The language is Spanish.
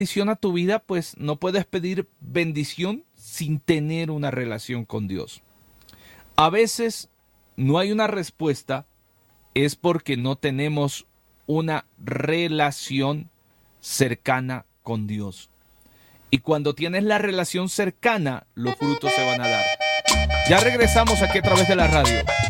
bendición a tu vida, pues no puedes pedir bendición sin tener una relación con Dios. A veces no hay una respuesta, es porque no tenemos una relación cercana con Dios. Y cuando tienes la relación cercana, los frutos se van a dar. Ya regresamos aquí a través de la radio.